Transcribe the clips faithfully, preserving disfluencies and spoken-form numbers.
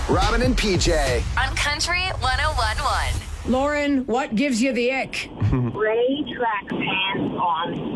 Robin and P J. On Country one oh one point one. Lauren, what gives you the ick? Gray track pants on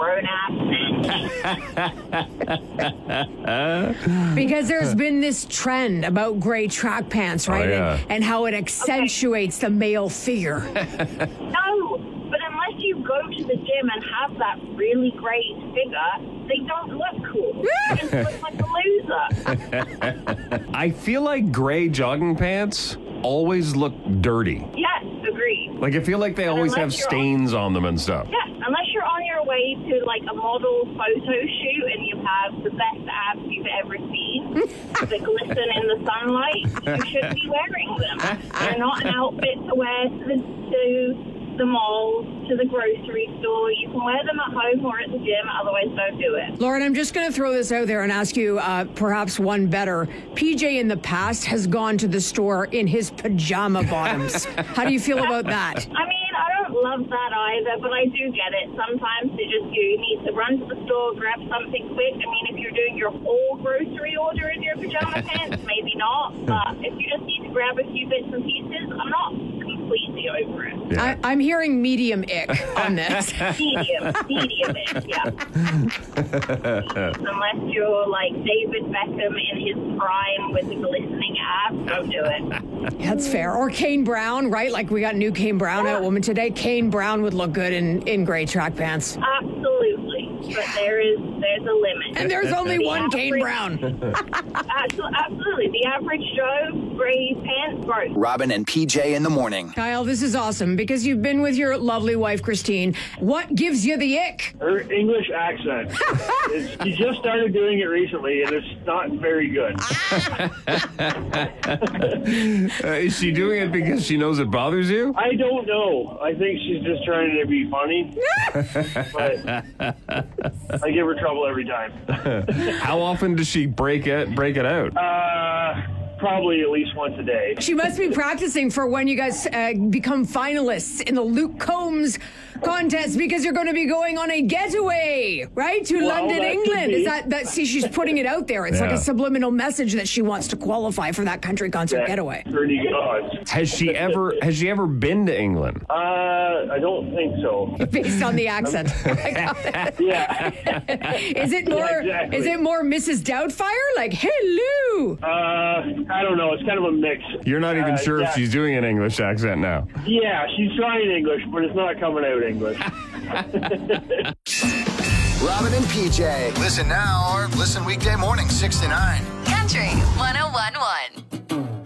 grown-ups men. Because there's been this trend about gray track pants, right? Oh, yeah. and, and how it accentuates okay. the male figure. No, but unless you go to the gym and have that really great figure, they don't look cool. You just look like a loser. I feel like gray jogging pants always look dirty. Yes, agreed. Like, I feel like they But always have unless you're stains on them and stuff. Yeah, unless you're on your way to like a model photo shoot and you have the best abs you've ever seen that glisten in the sunlight, you should be wearing them. They're not an outfit to wear to the, to the mall, to the grocery store. You can wear them at home or at the gym, otherwise don't do it. Lauren, I'm just going to throw this out there and ask you uh, perhaps one better. P J in the past has gone to the store in his pajama bottoms. How do you feel about that? I mean, I don't love that either, but I do get it. Sometimes you just you need to run to the store, grab something quick. I mean, if you're doing your whole grocery order in your pajama pants, maybe not. But if you just need to grab a few bits and pieces, I'm not completely over it. Yeah. I, I'm hearing medium ick on this. Medium, medium ick, yeah. Unless you're like David Beckham in his prime with the glistening abs, don't do it. That's fair. Or Kane Brown, right? Like we got new Kane Brown Yeah. out woman today. Kane Brown would look good in, in gray track pants. Absolutely. But there is there's a limit. And there's only The one Kane average- Brown. Absol- Absolutely. The average Joe, gray pants, gross. Robin and P J in the morning. Kyle, this is awesome because you've been with your lovely wife, Christine. What gives you the ick? Her English accent. It's, she just started doing it recently, and it's not very good. Uh, is she doing it because she knows it bothers you? I don't know. I think she's just trying to be funny. But I give her trouble every time. How often does she break it break it out? Uh, probably at least once a day. She must be practicing for when you guys uh, become finalists in the Luke Combs contest because you're going to be going on a getaway, right? To Well, London, that could England. be. Is that, that, see, she's putting it out there. It's like Yeah. a subliminal message that she wants to qualify for that country concert That's getaway. Pretty good. Has she ever has she ever been to England? Uh, I don't think so. Based on the accent. I got it. Yeah. Is it more, Yeah, exactly. is it more Missus Doubtfire? Like, hello. Uh, I don't know. It's kind of a mix. You're not even Uh, sure yeah. if she's doing an English accent now. Yeah, she's trying English, but it's not coming out English. Robin and P J. Listen now or listen weekday morning, six to nine. Country one